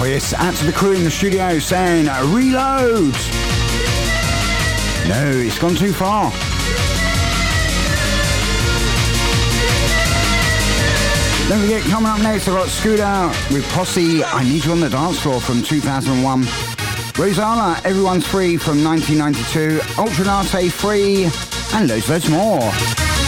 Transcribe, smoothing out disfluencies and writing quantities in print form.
yes, out to the crew in the studio saying, reload! No, it's gone too far. Don't forget, coming up next, I've got Scooter with Posse, I Need You on the Dance Floor from 2001. Rosala, Everyone's Free from 1992. Ultranate Free, and loads more.